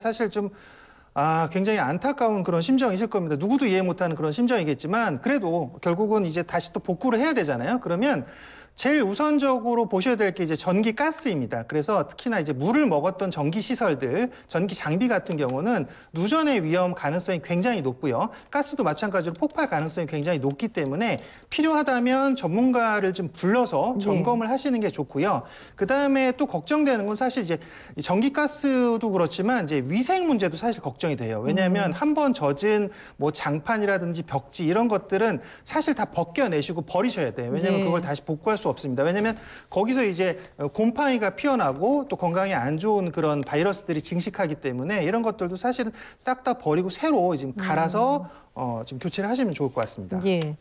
사실 좀 굉장히 안타까운 그런 심정이실 겁니다. 누구도 이해 못하는 그런 심정이겠지만 그래도 결국은 이제 다시 또 복구를 해야 되잖아요. 그러면 제일 우선적으로 보셔야 될 게 이제 전기 가스입니다. 그래서 특히나 이제 물을 먹었던 전기 시설들, 전기 장비 같은 경우는 누전의 위험 가능성이 굉장히 높고요. 가스도 마찬가지로 폭발 가능성이 굉장히 높기 때문에 필요하다면 전문가를 좀 불러서 점검을 하시는 게 좋고요. 그다음에 또 걱정되는 건 사실 이제 전기 가스도 그렇지만 이제 위생 문제도 사실 걱정이 돼요. 왜냐하면 한 번 젖은 뭐 장판이라든지 벽지 이런 것들은 사실 다 벗겨내시고 버리셔야 돼요. 왜냐하면 그걸 다시 복구할 수 없습니다. 왜냐하면 거기서 이제 곰팡이가 피어나고 또 건강에 안 좋은 그런 바이러스들이 증식하기 때문에 이런 것들도 사실은 싹 다 버리고 새로 지금 갈아서 지금 교체를 하시면 좋을 것 같습니다. 예.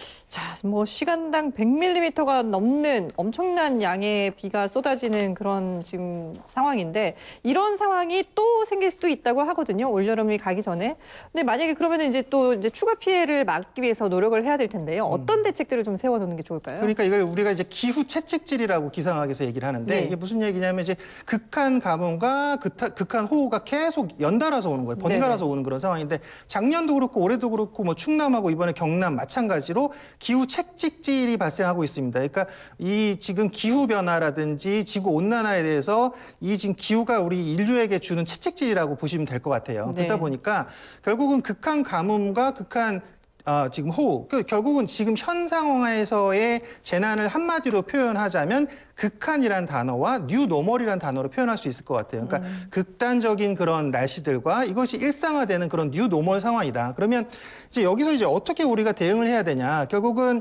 자, 뭐 시간당 100mm가 넘는 엄청난 양의 비가 쏟아지는 그런 지금 상황인데 이런 상황이 또 생길 수도 있다고 하거든요. 올여름이 가기 전에. 근데 만약에 그러면 이제 또 이제 추가 피해를 막기 위해서 노력을 해야 될 텐데요. 어떤 대책들을 좀 세워놓는 게 좋을까요? 그러니까 이걸 우리가 이제 기후 채찍질이라고 기상학에서 얘기를 하는데 이게 무슨 얘기냐면 이제 극한 가뭄과 극한 호우가 계속 연달아서 오는 거예요. 번갈아서 오는 그런 상황인데 작년도 그렇고 올해도 그렇고 뭐 충남하고 이번에 경남 마찬가지로 기후 채찍질이 발생하고 있습니다. 그러니까 이 지금 기후 변화라든지 지구 온난화에 대해서 이 지금 기후가 우리 인류에게 주는 채찍질이라고 보시면 될 것 같아요. 그러다 보니까 결국은 극한 가뭄과 극한 지금 호우, 결국은 지금 현 상황에서의 재난을 한마디로 표현하자면 극한이란 단어와 뉴노멀이란 단어로 표현할 수 있을 것 같아요. 그러니까 극단적인 그런 날씨들과 이것이 일상화되는 그런 뉴노멀 상황이다. 그러면 이제 여기서 이제 어떻게 우리가 대응을 해야 되냐? 결국은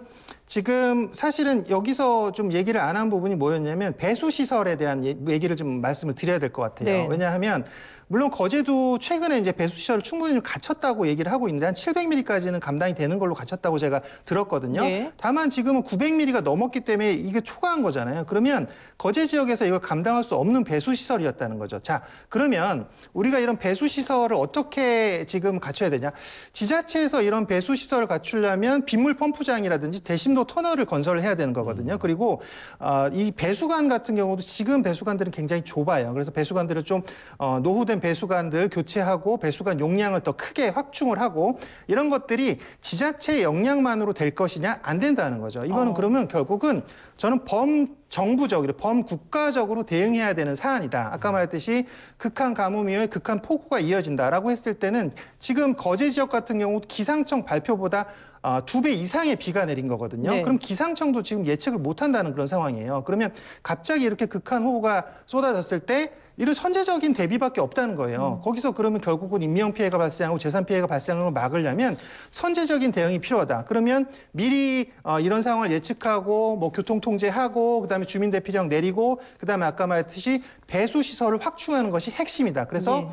지금 사실은 여기서 좀 얘기를 안 한 부분이 뭐였냐면 배수시설에 대한 얘기를 좀 말씀을 드려야 될 것 같아요. 왜냐하면 물론 거제도 최근에 이제 배수시설을 충분히 갖췄다고 얘기를 하고 있는데 한 700mm까지는 감당이 되는 걸로 갖췄다고 제가 들었거든요. 다만 지금은 900mm가 넘었기 때문에 이게 초과한 거잖아요. 그러면 거제 지역에서 이걸 감당할 수 없는 배수시설이었다는 거죠. 자, 그러면 우리가 이런 배수시설을 어떻게 지금 갖춰야 되냐? 지자체에서 이런 배수시설을 갖추려면 빗물 펌프장이라든지 대심도 터널을 건설을 해야 되는 거거든요. 그리고 이 배수관 같은 경우도 지금 배수관들은 굉장히 좁아요. 그래서 배수관들을 좀 노후된 배수관들 교체하고 배수관 용량을 더 크게 확충을 하고 이런 것들이 지자체의 역량만으로 될 것이냐 안 된다는 거죠. 이거는 그러면 결국은 저는 범정부적으로 범국가적으로 대응해야 되는 사안이다. 아까 말했듯이 극한 가뭄 이후에 극한 폭우가 이어진다라고 했을 때는 지금 거제 지역 같은 경우 기상청 발표보다 2배 이상의 비가 내린 거거든요. 그럼 기상청도 지금 예측을 못한다는 그런 상황이에요. 그러면 갑자기 이렇게 극한 호우가 쏟아졌을 때 이런 선제적인 대비밖에 없다는 거예요. 거기서 그러면 결국은 인명 피해가 발생하고 재산 피해가 발생하는 걸 막으려면 선제적인 대응이 필요하다. 그러면 미리 이런 상황을 예측하고 뭐 교통 통제하고 그다음에 주민 대피령 내리고 그다음에 아까 말했듯이 배수 시설을 확충하는 것이 핵심이다. 그래서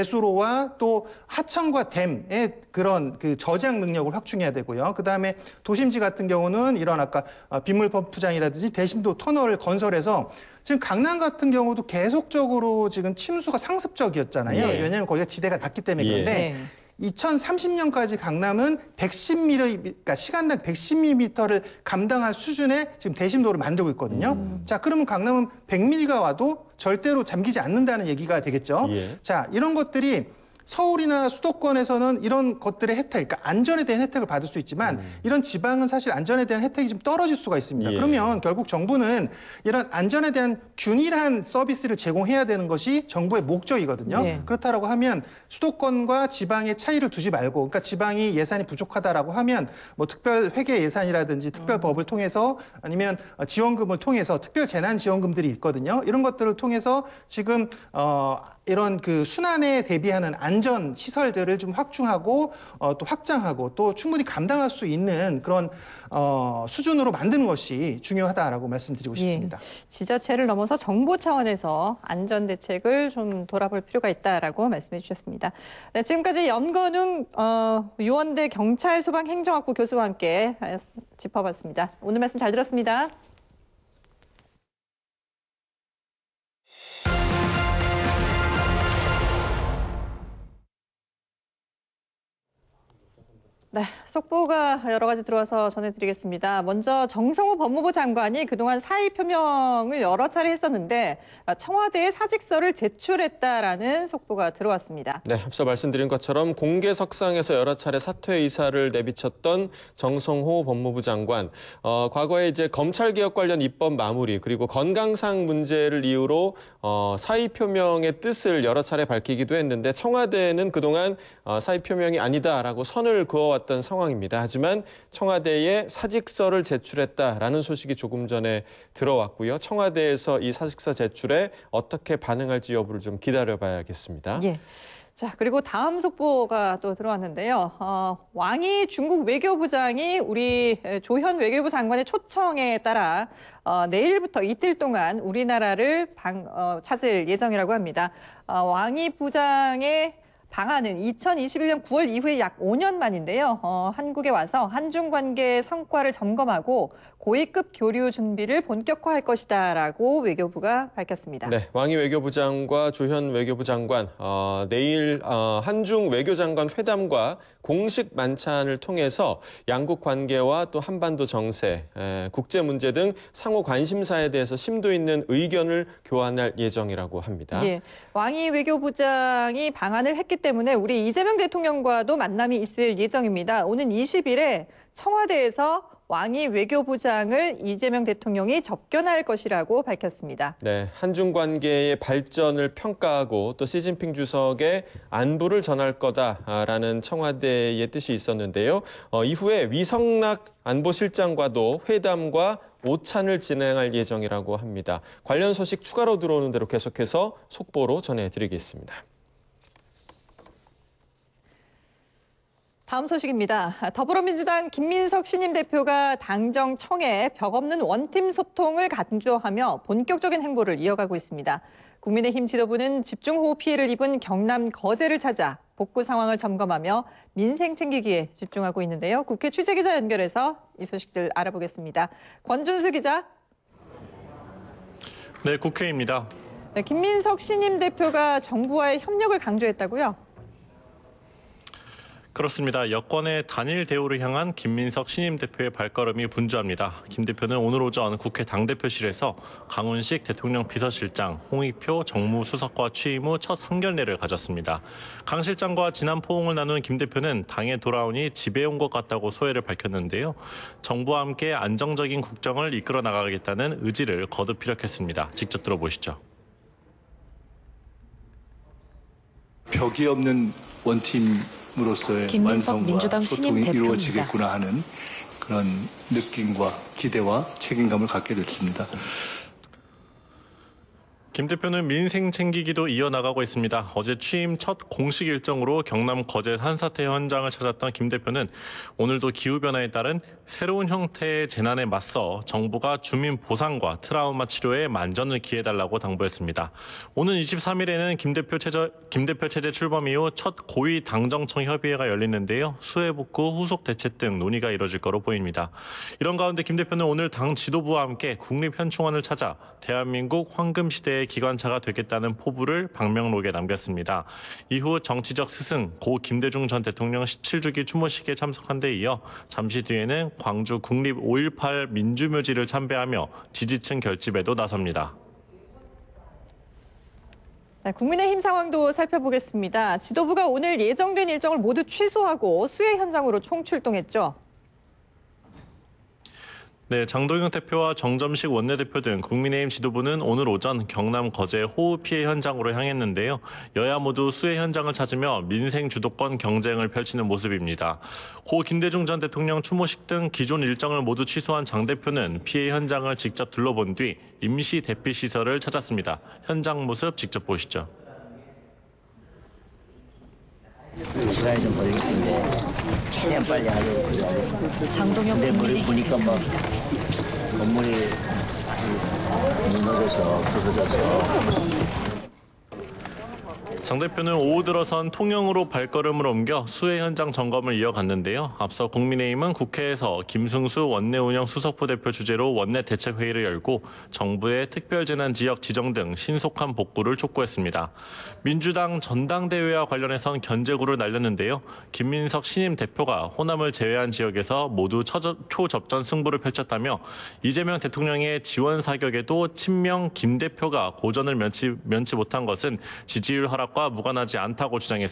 배수로와 또 하천과 댐의 그런 그 저장 능력을 확충해야 되고요. 그다음에 도심지 같은 경우는 이런 아까 빗물 펌프장이라든지 대심도 터널을 건설해서 지금 강남 같은 경우도 계속적으로 지금 침수가 상습적이었잖아요. 왜냐하면 거기가 지대가 낮기 때문에 그런데 2030년까지 강남은 110mm, 그러니까 시간당 110mm를 감당할 수준의 지금 대심도를 만들고 있거든요. 자, 그러면 강남은 100mm가 와도 절대로 잠기지 않는다는 얘기가 되겠죠. 자, 이런 것들이 서울이나 수도권에서는 이런 것들의 혜택, 그러니까 안전에 대한 혜택을 받을 수 있지만 이런 지방은 사실 안전에 대한 혜택이 좀 떨어질 수가 있습니다. 그러면 결국 정부는 이런 안전에 대한 균일한 서비스를 제공해야 되는 것이 정부의 목적이거든요. 그렇다라고 하면 수도권과 지방의 차이를 두지 말고, 그러니까 지방이 예산이 부족하다라고 하면 뭐 특별 회계 예산이라든지 특별법을 통해서 아니면 지원금을 통해서 특별 재난 지원금들이 있거든요. 이런 것들을 통해서 지금 이런 그 순환에 대비하는 안전 시설들을 좀 확충하고 또 확장하고 또 충분히 감당할 수 있는 그런 수준으로 만드는 것이 중요하다라고 말씀드리고 싶습니다. 지자체를 넘어서 정부 차원에서 안전 대책을 좀 돌아볼 필요가 있다라고 말씀해 주셨습니다. 네, 지금까지 염건웅 유원대 경찰 소방 행정학부 교수와 함께 짚어봤습니다. 오늘 말씀 잘 들었습니다. 네, 속보가 여러 가지 들어와서 전해드리겠습니다. 먼저 정성호 법무부 장관이 그동안 사의 표명을 여러 차례 했었는데 청와대에 사직서를 제출했다라는 속보가 들어왔습니다. 네, 앞서 말씀드린 것처럼 공개석상에서 여러 차례 사퇴 의사를 내비쳤던 정성호 법무부 장관. 과거에 이제 검찰개혁 관련 입법 마무리 그리고 건강상 문제를 이유로 사의 표명의 뜻을 여러 차례 밝히기도 했는데 청와대는 그동안 사의 표명이 아니다라고 선을 그어왔던 상황입니다. 하지만 청와대에 사직서를 제출했다라는 소식이 조금 전에 들어왔고요. 청와대에서 이 사직서 제출에 어떻게 반응할지 여부를 좀 기다려봐야겠습니다. 예. 자, 그리고 다음 속보가 또 들어왔는데요. 왕이 중국 외교부장이 우리 조현 외교부 장관의 초청에 따라 내일부터 이틀 동안 우리나라를 찾을 예정이라고 합니다. 왕이 부장의 방한은 2021년 9월 이후에 약 5년 만인데요. 한국에 와서 한중 관계의 성과를 점검하고 고위급 교류 준비를 본격화할 것이다라고 외교부가 밝혔습니다. 네, 왕이 외교부장과 조현 외교부 장관 내일 한중 외교장관 회담과 공식 만찬을 통해서 양국 관계와 또 한반도 정세, 국제 문제 등 상호 관심사에 대해서 심도 있는 의견을 교환할 예정이라고 합니다. 예, 왕이 외교부장이 방한을 했기 때문에 우리 이재명 대통령과도 만남이 있을 예정입니다. 오는 20일에 청와대에서 왕이 외교부장을 이재명 대통령이 접견할 것이라고 밝혔습니다. 네, 한중 관계의 발전을 평가하고 또 시진핑 주석의 안부를 전할 거다라는 청와대의 뜻이 있었는데요. 이후에 위성락 안보실장과도 회담과 오찬을 진행할 예정이라고 합니다. 관련 소식 추가로 들어오는 대로 계속해서 속보로 전해드리겠습니다. 다음 소식입니다. 더불어민주당 김민석 신임 대표가 당정청에 벽 없는 원팀 소통을 강조하며 본격적인 행보를 이어가고 있습니다. 국민의힘 지도부는 집중호우 피해를 입은 경남 거제를 찾아 복구 상황을 점검하며 민생 챙기기에 집중하고 있는데요. 국회 취재기자 연결해서 이 소식들 알아보겠습니다. 권준수 기자. 네, 국회입니다. 네, 김민석 신임 대표가 정부와의 협력을 강조했다고요? 그렇습니다. 여권의 단일 대우를 향한 김민석 신임 대표의 발걸음이 분주합니다. 김 대표는 오늘 오전 국회 당대표실에서 강훈식 대통령 비서실장, 홍익표 정무수석과 취임 후 첫 상견례를 가졌습니다. 강 실장과 지난 포옹을 나눈 김 대표는 당에 돌아오니 집에 온 것 같다고 소회를 밝혔는데요. 정부와 함께 안정적인 국정을 이끌어 나가겠다는 의지를 거듭 피력했습니다. 직접 들어보시죠. 벽이 없는 원팀으로서의 김민석 완성과 민주당 신임 소통이 대표입니다. 이루어지겠구나 하는 그런 느낌과 기대와 책임감을 갖게 됐습니다. 김 대표는 민생 챙기기도 이어나가고 있습니다. 어제 취임 첫 공식 일정으로 경남 거제 산사태 현장을 찾았던 김 대표는 오늘도 기후변화에 따른 새로운 형태의 재난에 맞서 정부가 주민 보상과 트라우마 치료에 만전을 기해달라고 당부했습니다. 오는 23일에는 김 대표 체제 출범 이후 첫 고위 당정청 협의회가 열리는데요. 수해 복구, 후속 대책 등 논의가 이뤄질 거로 보입니다. 이런 가운데 김 대표는 오늘 당 지도부와 함께 국립현충원을 찾아 대한민국 황금 시대의 기관차가 되겠다는 포부를 방명록에 남겼습니다. 이후 정치적 스승 고 김대중 전 대통령 17주기 추모식에 참석한 데 이어 잠시 뒤에는 광주 국립 5.18 민주묘지를 참배하며 지지층 결집에도 나섭니다. 네, 국민의힘 상황도 살펴보겠습니다. 지도부가 오늘 예정된 일정을 모두 취소하고 수해 현장으로 총출동했죠. 네, 장동영 대표와 정점식 원내대표 등 국민의힘 지도부는 오늘 오전 경남 거제 호우 피해 현장으로 향했는데요. 여야 모두 수해 현장을 찾으며 민생 주도권 경쟁을 펼치는 모습입니다. 고 김대중 전 대통령 추모식 등 기존 일정을 모두 취소한 장 대표는 피해 현장을 직접 둘러본 뒤 임시 대피 시설을 찾았습니다. 현장 모습 직접 보시죠. 시간이 좀 걸리기 때문에 최대한 빨리 하려고 하겠습니다. 장동영 근데 국민의힘 보니까 막 건물이 무너져서 부서져서 장 대표는 오후 들어선 통영으로 발걸음을 옮겨 수해 현장 점검을 이어갔는데요. 앞서 국민의힘은 국회에서 김승수 원내운영 수석부대표 주재로 원내 대책회의를 열고 정부의 특별재난지역 지정 등 신속한 복구를 촉구했습니다. 민주당 전당대회와 관련해선 견제구를 날렸는데요. 김민석 신임 대표가 호남을 제외한 지역에서 모두 초접전 승부를 펼쳤다며 이재명 대통령의 지원 사격에도 친명 김 대표가 고전을 면치 못한 것은 지지율 하락과 무관하지 않다고 주장했습니다.